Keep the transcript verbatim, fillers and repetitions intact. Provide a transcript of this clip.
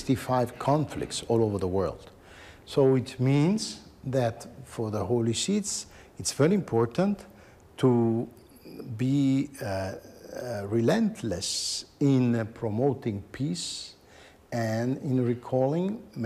sixty-five conflicts all over the world. So it means that for the Holy Seats, it's very important to be uh, uh, relentless in uh, promoting peace and in recalling